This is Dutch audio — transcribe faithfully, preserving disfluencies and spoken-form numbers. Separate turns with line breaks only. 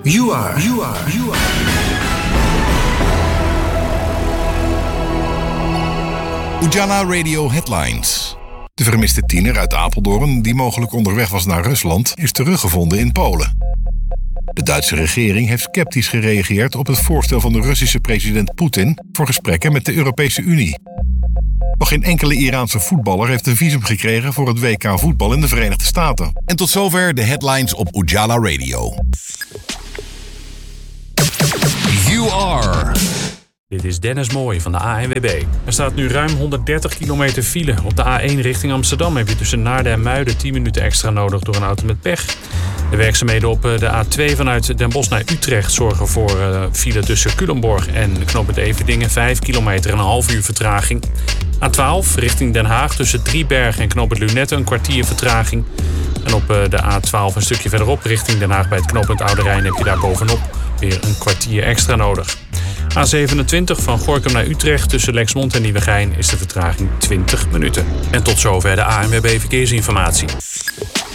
You are. You are. You are.
Ujala Radio Headlines. De vermiste tiener uit Apeldoorn, die mogelijk onderweg was naar Rusland, is teruggevonden in Polen. De Duitse regering heeft sceptisch gereageerd op het voorstel van de Russische president Poetin voor gesprekken met de Europese Unie. Nog geen enkele Iraanse voetballer heeft een visum gekregen voor het W K voetbal in de Verenigde Staten. En tot zover de headlines op Ujala Radio.
You are.
Dit is Dennis Mooij van de A N W B. Er staat nu ruim honderddertig kilometer file. Op de A één richting Amsterdam heb je tussen Naarden en Muiden tien minuten extra nodig door een auto met pech. De werkzaamheden op de A twee vanuit Den Bosch naar Utrecht zorgen voor uh, file tussen Culemborg en knooppunt Everdingen. vijf kilometer en een half uur vertraging. A twaalf richting Den Haag tussen Driebergen en knooppunt Lunette een kwartier vertraging. En op uh, de A twaalf een stukje verderop richting Den Haag bij het knooppunt Oude Rijn heb je daar bovenop weer een kwartier extra nodig. A zevenentwintig van Gorinchem naar Utrecht tussen Lexmond en Nieuwegein is de vertraging twintig minuten. En tot zover de A N W B Verkeersinformatie.